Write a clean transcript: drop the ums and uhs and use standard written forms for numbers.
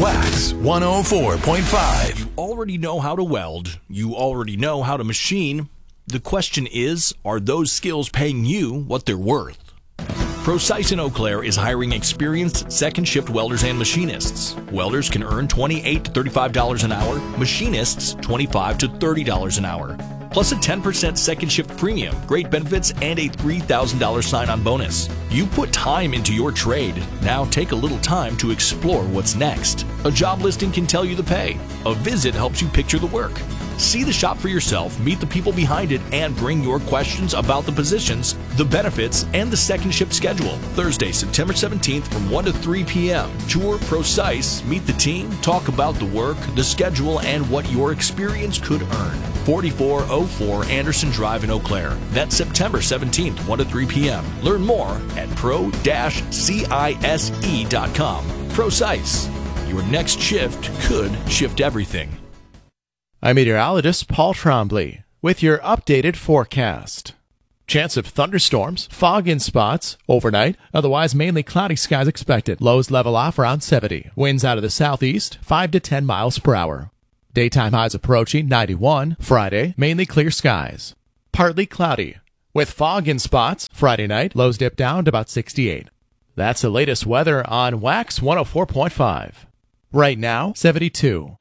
Wax 104.5. You already know how to weld. You already know how to machine. The question is, are those skills paying you what they're worth? Precise in Eau Claire is hiring experienced second-shift welders and machinists. Welders can earn $28 to $35 an hour, machinists $25 to $30 an hour, plus a 10% second-shift premium, great benefits, and a $3,000 sign-on bonus. You put time into your trade. Now take a little time to explore what's next. A job listing can tell you the pay. A visit helps you picture the work. See the shop for yourself, meet the people behind it, and bring your questions about the positions, the benefits, and the second shift schedule. Thursday, September 17th from 1 to 3 p.m. Tour Precise, meet the team, talk about the work, the schedule, and what your experience could earn. 4404 Anderson Drive in Eau Claire. That's September 17th, 1 to 3 p.m. Learn more at pro-cise.com. Precise. Your next shift could shift everything. I'm meteorologist Paul Trombley with your updated forecast. Chance of thunderstorms, fog in spots, overnight, otherwise mainly cloudy skies expected. Lows level off around 70. Winds out of the southeast, 5 to 10 miles per hour. Daytime highs approaching 91. Friday, mainly clear skies. Partly cloudy, with fog in spots. Friday night, lows dip down to about 68. That's the latest weather on Wax 104.5. Right now, 72.